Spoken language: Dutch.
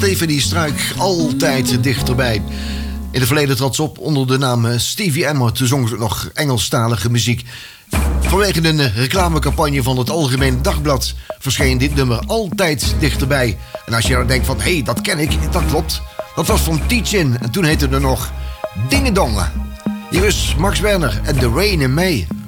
Stefanie Struik, altijd dichterbij. In het verleden trad ze op onder de naam Stevie Emmer. Toen zong ze nog Engelstalige muziek. Vanwege een reclamecampagne van het Algemeen Dagblad verscheen dit nummer altijd dichterbij. En als je dan denkt van, hé, dat ken ik, dat klopt. Dat was van Teach-In en toen heette het nog Dingedongen. Hier is Max Werner en The Rain in May.